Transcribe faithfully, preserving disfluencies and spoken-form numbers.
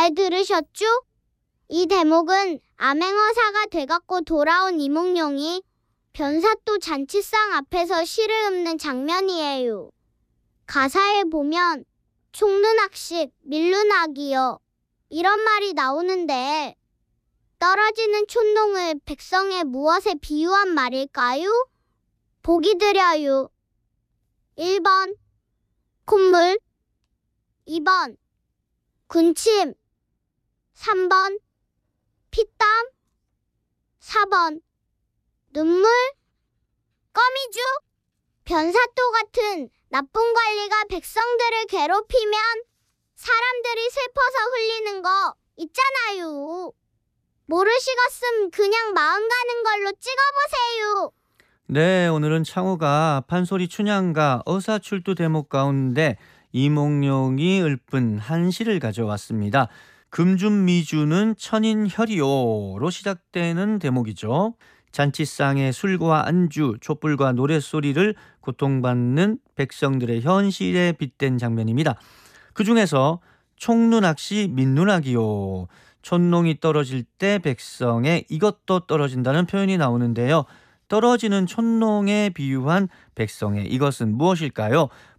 잘 들으셨죠? 이 대목은 암행어사가 돼갖고 돌아온 이몽룡이 변사또 잔치상 앞에서 시를 읊는 장면이에요. 가사에 보면 총루낙식 밀루낙이요 이런 말이 나오는데 떨어지는 촌농을 백성의 무엇에 비유한 말일까요? 보기 드려요. 일 번 콧물, 이 번 군침, 삼 번 피땀, 사 번 눈물, 껌이죠. 변사또 같은 나쁜 관리가 백성들을 괴롭히면 사람들이 슬퍼서 흘리는 거 있잖아요. 모르시겠음 그냥 마음 가는 걸로 찍어보세요. 네, 오늘은 창호가 판소리 춘향가 어사출두 대목 가운데 이몽룡이 읊은 한 시를 가져왔습니다. 금준미주는 천인혈이요로 시작되는 대목이죠. 잔치상의 술과 안주, 촛불과 노랫소리를 고통받는 백성들의 현실에 빗댄 장면입니다. 그 중에서 총루낙시 민루낙이요. 촌농이 떨어질 때 백성의 이것도 떨어진다는 표현이 나오는데요. 떨어지는 촌농에 비유한 백성의 이것은 무엇일까요?